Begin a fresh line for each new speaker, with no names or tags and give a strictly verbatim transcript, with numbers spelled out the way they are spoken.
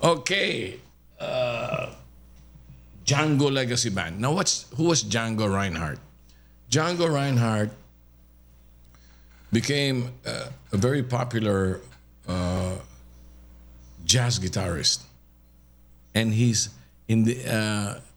Okay. Uh, Django Legacy Band. Now, what's who was Django Reinhardt? Django Reinhardt became uh, a very popular uh, jazz guitarist, and he's in the uh,